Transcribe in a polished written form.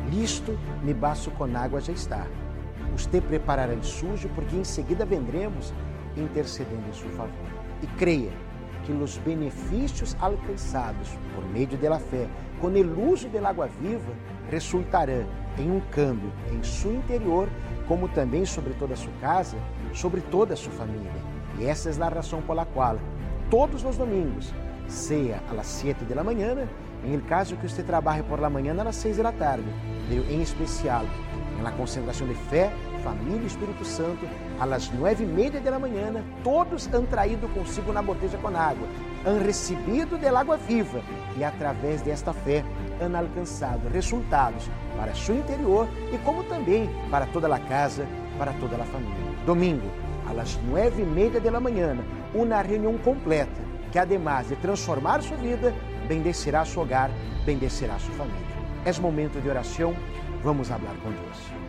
listo, mi vaso con agua já está. Usted preparará el suyo, porque em seguida vendremos intercedendo em seu favor. E creia que os benefícios alcançados por meio da fé, com o uso da água viva, resultarão em um câmbio em seu interior, como também sobre toda a sua casa, sobre toda a sua família. E essa é a razão pela qual, todos os domingos, seja às 7 da manhã, em caso que você trabalhe por la manhã, às 6 da tarde, em especial, na concentração de fé, família e Espírito Santo, às 9:30 da manhã, todos han traído consigo na botella com água, han recebido da água viva e, através desta fé, han alcançado resultados para seu interior e como também para toda a casa, para toda a família. Domingo, às 9:30 da manhã, uma reunião completa que, además de transformar sua vida, bendecerá seu hogar, bendecerá sua família. É momento de oração, vamos falar com Deus.